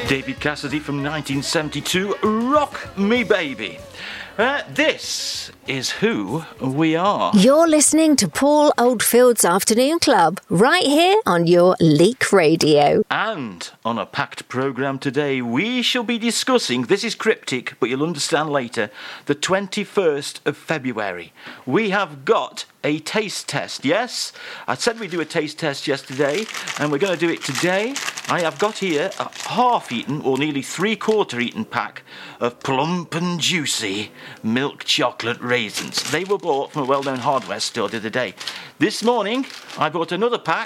David Cassidy from 1972, Rock Me Baby. This is who we are. You're listening to Paul Oldfield's Afternoon Club, right here on your Leak Radio. And on a packed programme today, we shall be discussing, this is cryptic, but you'll understand later, the 21st of February. We have got a taste test, yes? I said we'd do a taste test yesterday, and we're going to do it today. I have got here a half-eaten, or nearly three-quarter-eaten pack of plump and juicy milk chocolate raisins. They were bought from a well-known hardware store the other day. This morning, I bought another pack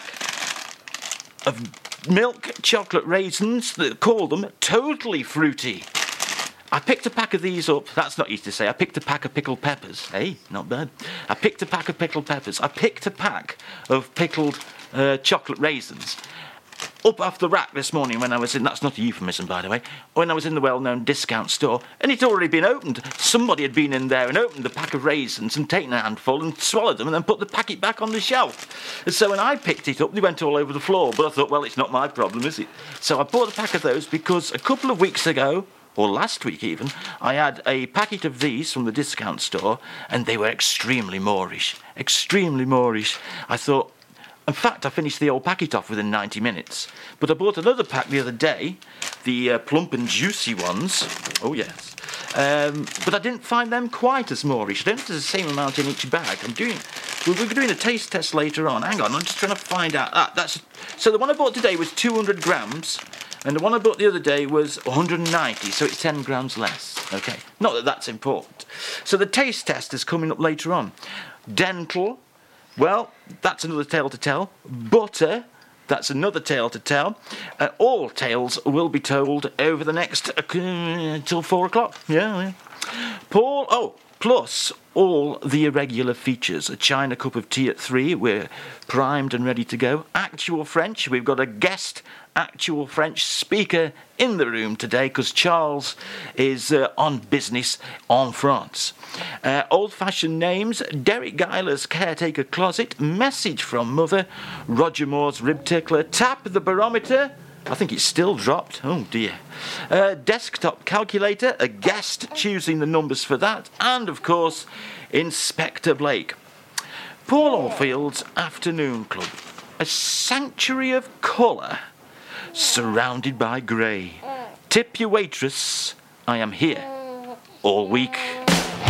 of milk chocolate raisins that call them Totally Fruity. I picked a pack of these up. That's not easy to say. I picked a pack of pickled peppers. Hey, not bad. I picked a pack of pickled peppers. I picked a pack of pickled chocolate raisins up off the rack this morning when I was in, that's not a euphemism by the way, when I was in the well-known discount store, and it'd already been opened. Somebody had been in there and opened the pack of raisins and taken a handful and swallowed them and then put the packet back on the shelf. And so when I picked it up, they went all over the floor, but I thought, well, it's not my problem, is it? So I bought a pack of those because a couple of weeks ago, or last week even, I had a packet of these from the discount store, and they were extremely Moorish. Extremely Moorish. I thought, in fact, I finished the old packet off within 90 minutes. But I bought another pack the other day, the plump and juicy ones. Oh, yes. But I didn't find them quite as Moorish. I don't think there's the same amount in each bag. We're doing a taste test later on. Hang on, I'm just trying to find out. So the one I bought today was 200 grams. And the one I bought the other day was 190, so it's 10 grams less. Okay, not that that's important. So the taste test is coming up later on. Dental, well, that's another tale to tell. Butter, that's another tale to tell. All tales will be told over the next till 4 o'clock. Yeah. Plus all the irregular features. A China cup of tea at 3. We're primed and ready to go. Actual French. We've got a guest actual French speaker in the room today because Charles is on business en France. Old-fashioned names. Derek Geiler's caretaker closet. Message from mother. Roger Moore's rib tickler. Tap the barometer. I think it's still dropped. Oh, dear. Desktop calculator, a guest choosing the numbers for that, and, of course, Inspector Blake. Paul Oldfield's Afternoon Club. A sanctuary of colour, surrounded by grey. Tip your waitress, I am here all week.